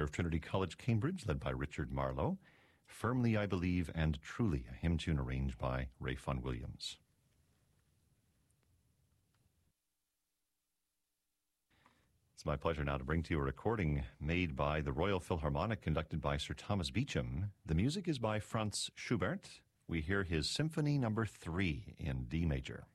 of Trinity College, Cambridge, led by Richard Marlowe. Firmly I Believe and Truly, a hymn tune arranged by Ray Vaughan Williams. It's my pleasure now to bring to you a recording made by the Royal Philharmonic, conducted by Sir Thomas Beecham. The music is by Franz Schubert. We hear his Symphony No. 3 in D major.